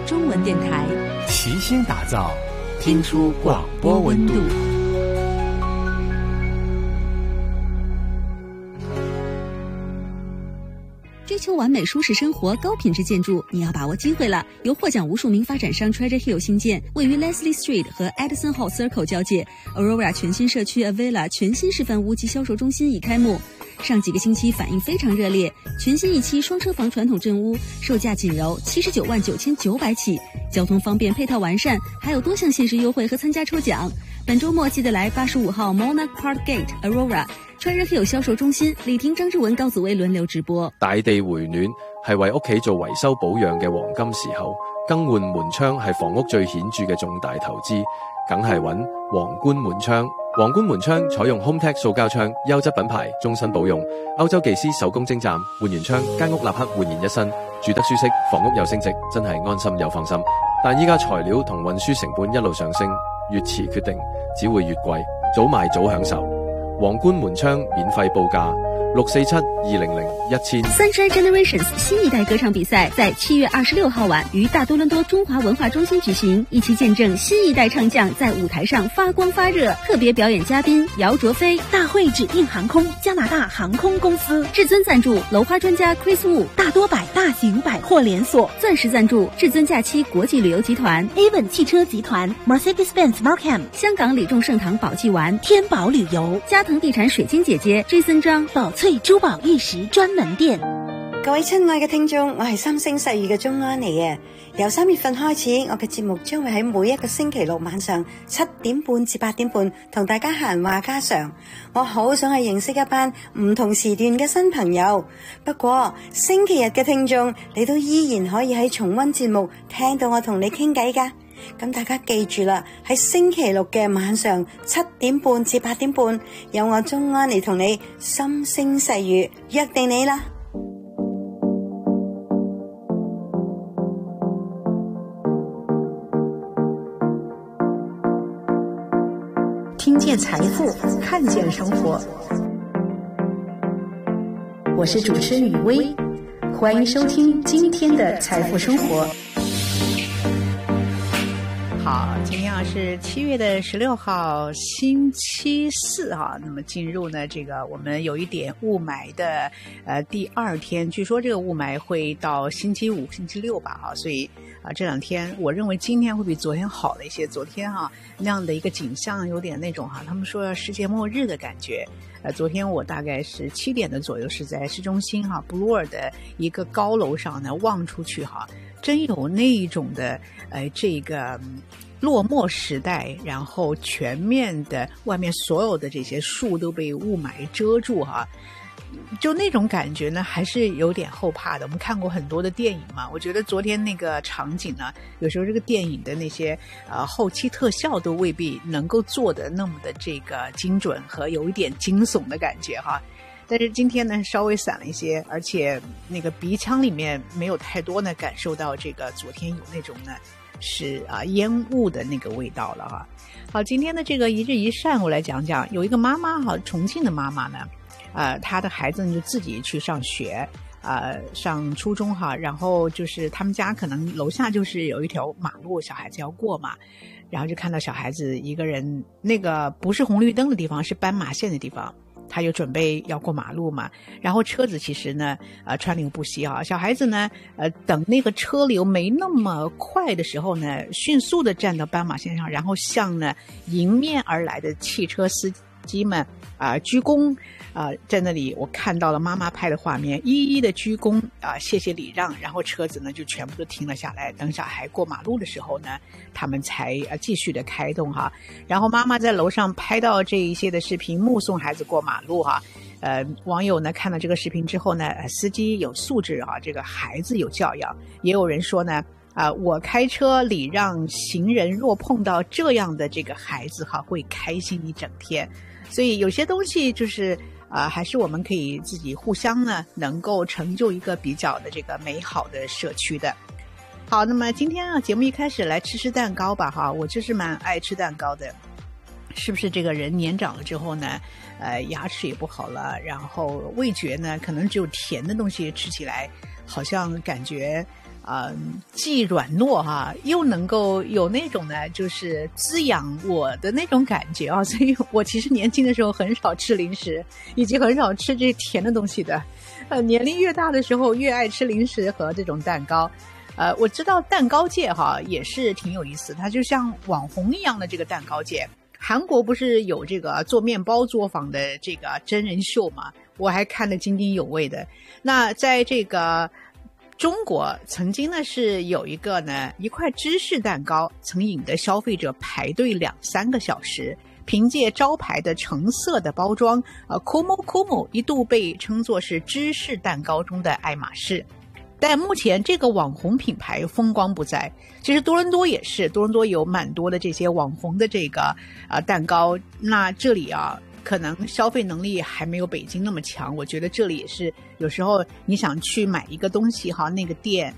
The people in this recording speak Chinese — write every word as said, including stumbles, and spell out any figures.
中文电台， 齐心打造，听出广播温度。 追求完美舒适生活、高品质建筑，你要把握机会了！由获奖无数名发展商 Treasure Hill 新建，位于 Leslie Street 和 Edison Hall Circle 交界 ，Aurora 全新社区 Avila 全新示范屋及销售中心已开幕。上几个星期反应非常热烈，全新一期双车房传统镇屋，售价仅由七十九万九千九百起，交通方便，配套完善，还有多项限时优惠和参加抽奖。本周末记得来八十五號 Monarch Park Gate Aurora。Treasure Hill 銷售中心，李婷、張志文、高子威輪流直播。 大地回暖係為屋企做維修保養嘅黃金時候，更換門窗係房屋最顯著嘅重大投資，梗係揾皇冠門窗。皇冠門窗採用 HomeTech 塑膠窗，優質品牌，終身保用。歐洲技師手工精湛，換完窗間屋立刻煥然一新，住得舒適，房屋又升值，真係安心又放心。但依家材料同運輸成本一路上升，越遲決定只會越貴，早買早享受。皇冠門窗免費報價六四七二零零一千。 Sunshine Generations 新一代歌唱比賽在七月二十六號晚於大多倫多中華文化中心舉行，一起見證新一代唱將在舞台上發光發熱。特別表演嘉賓姚卓飛， 大會指定航空加拿大航空公司， 至尊贊助樓花專家 Chris Wu， 大多百大型百貨連鎖， 鑽石贊助至尊假期國際旅遊集團 ，Avon 汽車集團 ，Mercedes-Benz Markham， 香港李眾盛堂寶記丸， 天寶旅遊， 嘉騰地產水晶姐姐 Jason 張， 寶翠珠寶玉石專門店。 各位親愛嘅聽眾，我係三星世譽嘅鍾安妮啊！由三月份開始，我嘅節目將會喺每一個星期六晚上七點半至八點半同大家閒話家常。我好想去認識一班唔同時段嘅新朋友。不過星期日嘅聽眾，你都依然可以喺重溫節目聽到我同你傾偈㗎。咁大家記住啦，喺星期六嘅晚上七點半至八點半，有我鍾安妮同你心聲細語，約定你啦。 聽見財富，看見生活。我是主持人雨薇，歡迎收聽今天的財富生活。 好，今天啊是七月的十六號，星期四哈。那麼進入呢，這個我們有一點霧霾的，呃，第二天，據說這個霧霾會到星期五、星期六吧，哈，所以啊，這兩天我認為今天會比昨天好了一些。昨天哈那樣的一個景象，有點那種哈，他們說世界末日的感覺。呃，昨天我大概是七點的左右，是在市中心哈 Bloor 的一個高樓上呢望出去哈。真有那一種的呃這個落寞時代，然後全面的外面所有的這些樹都被霧霾遮住哈，就那種感覺呢還是有點後怕的。我們看過很多的電影嘛，我覺得昨天那個場景呢，有時候這個電影的那些呃後期特效都未必能夠做得那麼的這個精準和有一點驚悚的感覺哈。但是今天呢稍微散了一些，而且那個鼻腔裡面沒有太多呢感受到這個昨天有那種呢是啊煙霧的那個味道了哈。好，今天的這個一日一善我來講講，有一個媽媽哈，重慶的媽媽呢，呃她的孩子呢就自己去上學，呃上初中哈，然後就是他們家可能樓下就是有一條馬路，小孩子要過嘛，然後就看到小孩子一個人，那個不是紅綠燈的地方，是斑馬線的地方，他就準備要過馬路嘛，然後車子其實呢呃川流不息啊，小孩子呢呃等那個車流沒那麼快的時候呢，迅速的站到斑馬線上，然後向呢迎面而來的汽車司機們啊、呃、鞠躬啊、呃，在那裡我看到了媽媽拍的畫面，一一的鞠躬啊、呃，謝謝禮讓，然後車子呢就全部都停了下來，等小孩過馬路的時候呢，他們才呃繼續的開動哈。然後媽媽在樓上拍到這一些的視頻，目送孩子過馬路哈。呃，網友呢看到這個視頻之後呢，司機有素質啊，這個孩子有教養，也有人說呢，啊、呃，我開車禮讓行人，若碰到這樣的這個孩子哈，會開心一整天。所以有些東西就是啊、呃，還是我們可以自己互相呢，能夠成就一個比較的這個美好的社區的。好，那麼今天啊，節目一開始來吃吃蛋糕吧哈，我就是蠻愛吃蛋糕的。是不是這個人年長了之後呢，呃，牙齒也不好了，然後味覺呢，可能只有甜的東西吃起來，好像感覺呃，既软糯哈、啊，又能够有那种呢，就是滋养我的那种感觉啊。所以我其实年轻的时候很少吃零食，以及很少吃这甜的东西的。呃，年龄越大的时候，越爱吃零食和这种蛋糕。呃，我知道蛋糕界哈也是挺有意思，它就像网红一样的这个蛋糕界。韩国不是有这个做面包作坊的这个真人秀嘛？我还看得津津有味的。那在这个中国曾经呢是有一个呢一块芝士蛋糕，曾引得消费者排队两三个小时，凭借招牌的橙色的包装，呃 Kumo Kumo 一度被称作是芝士蛋糕中的爱马仕。但目前这个网红品牌风光不再，其实多伦多也是，多伦多有蛮多的这些网红的这个呃蛋糕，那这里啊可能消费能力还没有北京那么强，我觉得这里也是有时候你想去买一个东西哈，那个店